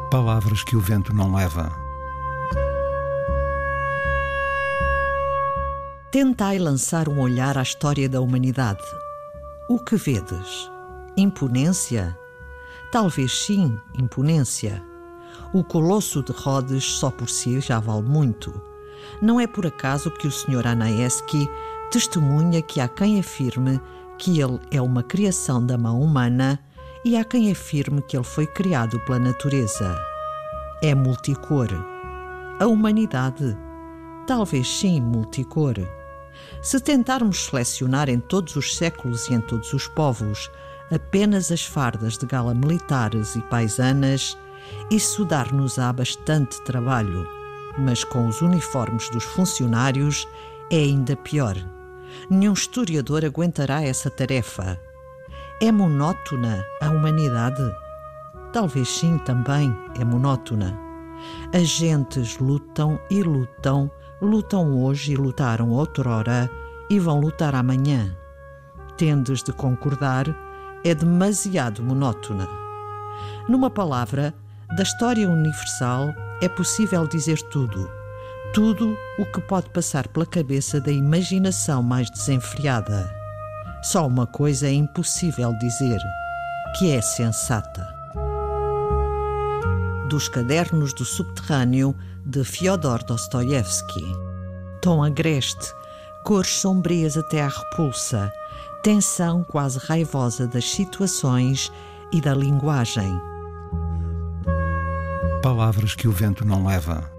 Palavras que o vento não leva. Tentai lançar um olhar à história da humanidade. O que vedes? Imponência? Talvez sim, imponência. O Colosso de Rhodes só por si já vale muito. Não é por acaso que o Sr. Anaesky testemunha que há quem afirme que ele é uma criação da mão humana e há quem afirme que ele foi criado pela natureza. É multicor. A humanidade? Talvez sim, multicor. Se tentarmos selecionar em todos os séculos e em todos os povos apenas as fardas de gala militares e paisanas, isso dar-nos-á bastante trabalho. Mas com os uniformes dos funcionários é ainda pior. Nenhum historiador aguentará essa tarefa. É monótona a humanidade? Talvez sim, também é monótona. As gentes lutam e lutam, lutam hoje e lutaram outrora e vão lutar amanhã. Tendes de concordar, é demasiado monótona. Numa palavra, da história universal é possível dizer tudo. Tudo o que pode passar pela cabeça da imaginação mais desenfreada. Só uma coisa é impossível dizer, que é sensata. Dos Cadernos do Subterrâneo, de Fyodor Dostoiévski. Tom agreste, cores sombrias até à repulsa, tensão quase raivosa das situações e da linguagem. Palavras que o vento não leva.